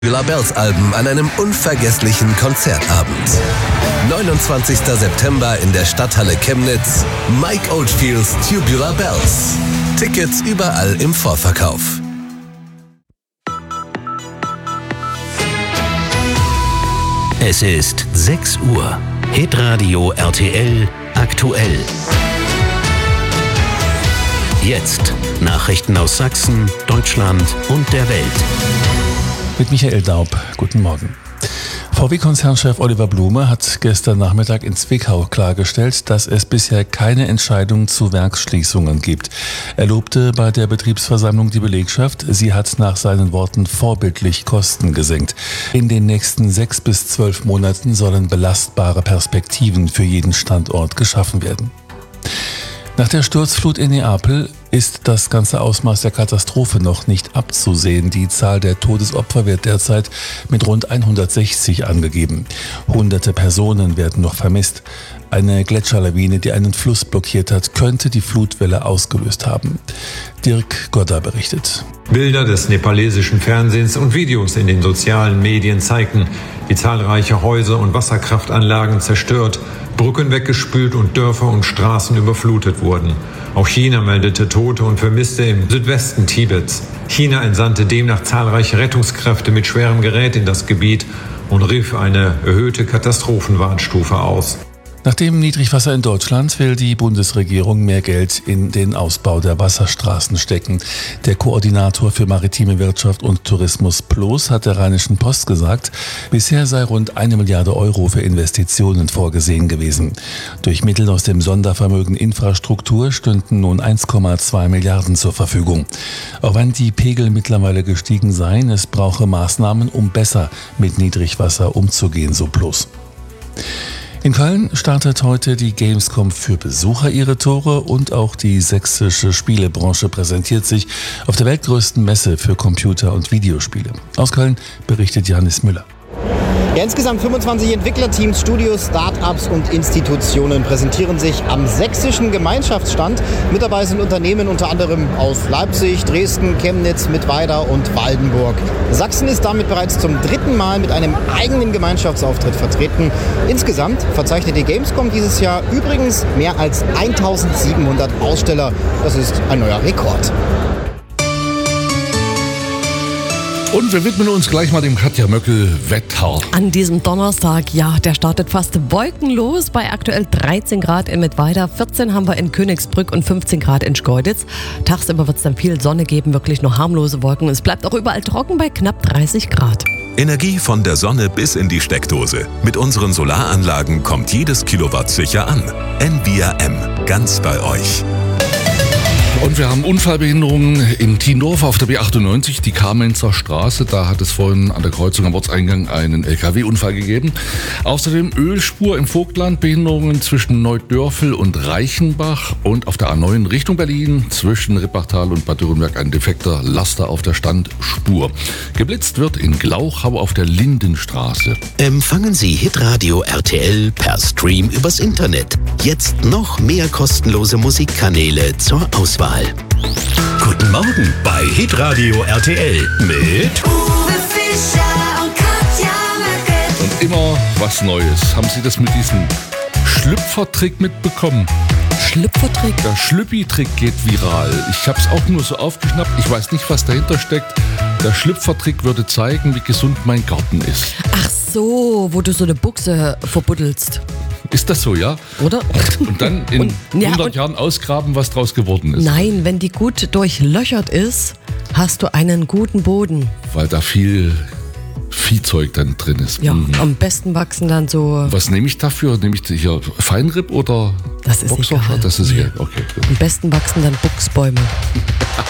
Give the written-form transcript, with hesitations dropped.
Tubular Bells Alben an einem unvergesslichen Konzertabend. 29. September in der Stadthalle Chemnitz. Mike Oldfields Tubular Bells. Tickets überall im Vorverkauf. Es ist 6 Uhr. Hitradio RTL aktuell. Jetzt Nachrichten aus Sachsen, Deutschland und der Welt. Mit Michael Daub. Guten Morgen. VW-Konzernchef Oliver Blume hat gestern Nachmittag in Zwickau klargestellt, dass es bisher keine Entscheidung zu Werksschließungen gibt. Er lobte bei der Betriebsversammlung die Belegschaft. Sie hat nach seinen Worten vorbildlich Kosten gesenkt. In den nächsten 6 bis 12 Monaten sollen belastbare Perspektiven für jeden Standort geschaffen werden. Nach der Sturzflut in Neapel ist das ganze Ausmaß der Katastrophe noch nicht abzusehen. Die Zahl der Todesopfer wird derzeit mit rund 160 angegeben. Hunderte Personen werden noch vermisst. Eine Gletscherlawine, die einen Fluss blockiert hat, könnte die Flutwelle ausgelöst haben. Dirk Godda berichtet. Bilder des nepalesischen Fernsehens und Videos in den sozialen Medien zeigten, wie zahlreiche Häuser und Wasserkraftanlagen zerstört, Brücken weggespült und Dörfer und Straßen überflutet wurden. Auch China meldete Tote und Vermisste im Südwesten Tibets. China entsandte demnach zahlreiche Rettungskräfte mit schwerem Gerät in das Gebiet und rief eine erhöhte Katastrophenwarnstufe aus. Nach dem Niedrigwasser in Deutschland will die Bundesregierung mehr Geld in den Ausbau der Wasserstraßen stecken. Der Koordinator für maritime Wirtschaft und Tourismus PLOS hat der Rheinischen Post gesagt, bisher sei rund 1 Milliarde Euro für Investitionen vorgesehen gewesen. Durch Mittel aus dem Sondervermögen Infrastruktur stünden nun 1,2 Milliarden zur Verfügung. Auch wenn die Pegel mittlerweile gestiegen seien, es brauche Maßnahmen, um besser mit Niedrigwasser umzugehen, so PLOS. In Köln startet heute die Gamescom für Besucher ihre Tore und auch die sächsische Spielebranche präsentiert sich auf der weltgrößten Messe für Computer- und Videospiele. Aus Köln berichtet Janis Müller. Ja, insgesamt 25 Entwicklerteams, Studios, Start-ups und Institutionen präsentieren sich am sächsischen Gemeinschaftsstand. Mit dabei sind Unternehmen unter anderem aus Leipzig, Dresden, Chemnitz, Mittweida und Waldenburg. Sachsen ist damit bereits zum 3. Mal mit einem eigenen Gemeinschaftsauftritt vertreten. Insgesamt verzeichnet die Gamescom dieses Jahr übrigens mehr als 1700 Aussteller. Das ist ein neuer Rekord. Und wir widmen uns gleich mal dem Katja Möckel-Wetter. An diesem Donnerstag, ja, der startet fast wolkenlos bei aktuell 13 Grad in Mittweida, 14 haben wir in Königsbrück und 15 Grad in Schkeuditz. Tagsüber wird es dann viel Sonne geben, wirklich nur harmlose Wolken. Es bleibt auch überall trocken bei knapp 30 Grad. Energie von der Sonne bis in die Steckdose. Mit unseren Solaranlagen kommt jedes Kilowatt sicher an. NVRM, ganz bei euch. Und wir haben Unfallbehinderungen in Tiendorf auf der B98, die Kamenzer Straße. Da hat es vorhin an der Kreuzung am Ortseingang einen LKW-Unfall gegeben. Außerdem Ölspur im Vogtland, Behinderungen zwischen Neudörfel und Reichenbach. Und auf der A9 Richtung Berlin zwischen Rippachtal und Bad Dürrenberg ein defekter Laster auf der Standspur. Geblitzt wird in Glauchau auf der Lindenstraße. Empfangen Sie Hitradio RTL per Stream übers Internet. Jetzt noch mehr kostenlose Musikkanäle zur Auswahl. Guten Morgen bei Hitradio RTL mit Uwe Fischer und Katja Möckel. Und immer was Neues. Haben Sie das mit diesem Schlüpfertrick mitbekommen? Schlüpfertrick? Der Schlüppi-Trick geht viral. Ich habe es auch nur so aufgeschnappt. Ich weiß nicht, was dahinter steckt. Der Schlüpfertrick würde zeigen, wie gesund mein Garten ist. Ach so, wo du so eine Buchse verbuddelst. Ist das so, ja? Oder? Und dann in 100 Jahren ausgraben, was draus geworden ist. Nein, wenn die gut durchlöchert ist, hast du einen guten Boden. Weil da viel Viehzeug dann drin ist. Ja, am besten wachsen dann so... Was nehme ich dafür? Nehme ich hier Feinripp oder das ist Boxer? egal. Das ist egal. Okay. Am besten wachsen dann Buchsbäume.